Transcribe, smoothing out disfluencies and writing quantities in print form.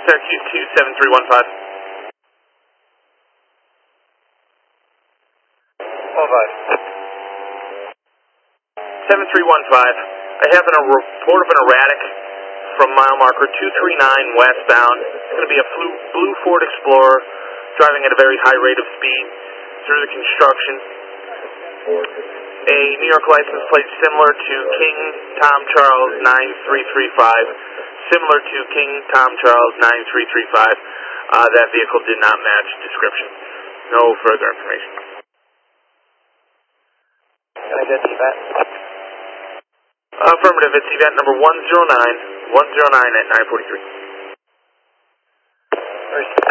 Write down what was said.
Syracuse 27315. 7315. I have a report of an erratic from mile marker 239 westbound. It's going to be a blue Ford Explorer driving at a very high rate of speed through the construction. A New York license plate similar to King Tom Charles 9335. Similar to King Tom Charles 9335. That vehicle did not match description. No further information. Can I get the event? Affirmative, it's event number 109 at 9:43.